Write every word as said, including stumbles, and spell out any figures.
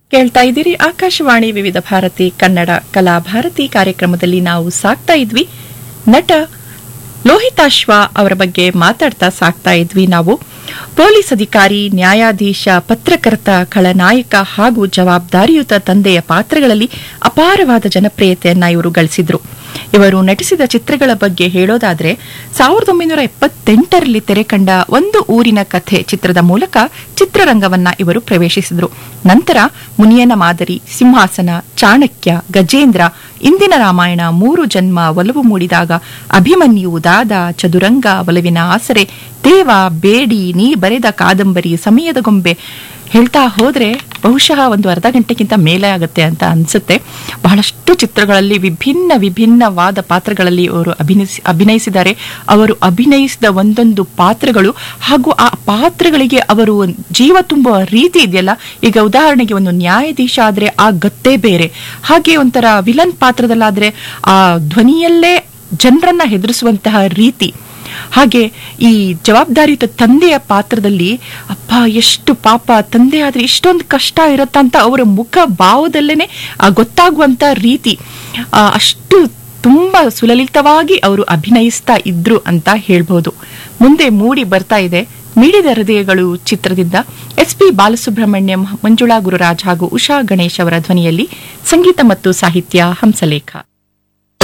ಕೇಳ್ತಾ ಇದ್ದೀರಿ ಆಕಾಶವಾಣಿ ವಿವಿಧ ಭಾರತಿ ಕನ್ನಡ ಕಲಾ ಭಾರತಿ ಕಾರ್ಯಕ್ರಮದಲ್ಲಿ ನಾವು ಸಾಕ್ತಾ ಇದ್ವಿ ನಟ ಲೋಹಿತಾಶ್ವ ಅವರ ಬಗ್ಗೆ ಮಾತಾಡ್ತಾ ಸಾಕ್ತಾ ಇದ್ವಿ ನಾವು ಪೊಲೀಸ್ ಅಧಿಕಾರಿ ನ್ಯಾಯಾಧೀಶ ಪತ್ರಕರ್ತ ಖಳನಾಯಕ ಹಾಗೂ ಜವಾಬ್ದಾರಿಯುತ ತಂದೆಯ ಪಾತ್ರಗಳಲ್ಲಿ ಅಪಾರವಾದ ಜನಪ್ರಿಯತೆಯನ್ನ ಇವರು ಗಳಿಸಿದ್ರು. ಇವರು ನಟಿಸಿದ ಚಿತ್ರಗಳ ಬಗ್ಗೆ ಹೇಳೋದಾದ್ರೆ ಸಾವಿರದ ಒಂಬೈನೂರ ಎಪ್ಪತ್ತೆಂಟರಲ್ಲಿ ತೆರೆ ಕಂಡ ಒಂದು ಊರಿನ ಕಥೆ ಚಿತ್ರದ ಮೂಲಕ ಚಿತ್ರರಂಗವನ್ನ ಇವರು ಪ್ರವೇಶಿಸಿದ್ರು. ನಂತರ ಮುನಿಯನ ಮಾದರಿ, ಸಿಂಹಾಸನ, ಚಾಣಕ್ಯ, ಗಜೇಂದ್ರ, ಇಂದಿನ ರಾಮಾಯಣ, ಮೂರು ಜನ್ಮ, ಒಲವು ಮೂಡಿದಾಗ, ಅಭಿಮನ್ಯು, ದಾದ, ಚದುರಂಗ, ಒಲವಿನ ಆಸರೆ, ದೇವ, ಬೇಡಿ, ನೀ ಬರೆದ ಕಾದಂಬರಿ, ಸಮಯದ ಗೊಂಬೆ ಹೇಳ್ತಾ ಹೋದ್ರೆ ಬಹುಶಃ ಒಂದು ಅರ್ಧ ಗಂಟೆಗಿಂತ ಮೇಲೆ ಆಗುತ್ತೆ ಅಂತ ಅನ್ಸುತ್ತೆ. ಬಹಳಷ್ಟು ಚಿತ್ರಗಳಲ್ಲಿ ವಿಭಿನ್ನ ವಿಭಿನ್ನವಾದ ಪಾತ್ರಗಳಲ್ಲಿ ಅವರು ಅಭಿನಯಿಸಿ ಅಭಿನಯಿಸಿದ್ದಾರೆ. ಅವರು ಅಭಿನಯಿಸಿದ ಒಂದೊಂದು ಪಾತ್ರಗಳು ಹಾಗೂ ಆ ಪಾತ್ರಗಳಿಗೆ ಅವರು ಜೀವ ತುಂಬುವ ರೀತಿ ಇದೆಯಲ್ಲ. ಈಗ ಉದಾಹರಣೆಗೆ ಒಂದು ನ್ಯಾಯಾಧೀಶ ಆದ್ರೆ ಆ ಗತ್ತೇ ಬೇರೆ, ಹಾಗೆ ಒಂಥರ ವಿಲನ್ ಪಾತ್ರದಲ್ಲಾದ್ರೆ ಆ ಧ್ವನಿಯಲ್ಲೇ ಜನರನ್ನ ಹೆದರಿಸುವಂತಹ ರೀತಿ, ಹಾಗೆ ಈ ಜವಾಬ್ದಾರಿಯುತ ತಂದೆಯ ಪಾತ್ರದಲ್ಲಿ ಅಪ್ಪ ಎಷ್ಟು ಪಾಪ ತಂದೆ ಆದ್ರೆ ಇಷ್ಟೊಂದು ಕಷ್ಟ ಇರತ್ತಂತ ಅವರ ಮುಖ ಭಾವದಲ್ಲೇನೆ ಗೊತ್ತಾಗುವಂತ ರೀತಿ, ಅಷ್ಟು ತುಂಬಾ ಸುಲಲಿತವಾಗಿ ಅವರು ಅಭಿನಯಿಸ್ತಾ ಇದ್ರು ಅಂತ ಹೇಳ್ಬಹುದು. ಮುಂದೆ ಮೂಡಿ ಬರ್ತಾ ಇದೆ ಮಿಡಿದ ಹೃದಯಗಳು ಚಿತ್ರದಿಂದ ಎಸ್ ಪಿ ಬಾಲಸುಬ್ರಹ್ಮಣ್ಯಂ, ಮಂಜುಳಾ ಗುರುರಾಜ್ ಹಾಗೂ ಉಷಾ ಗಣೇಶ್ ಅವರ ಧ್ವನಿಯಲ್ಲಿ ಸಂಗೀತ ಮತ್ತು ಸಾಹಿತ್ಯ ಹಂಸಲೇಖ.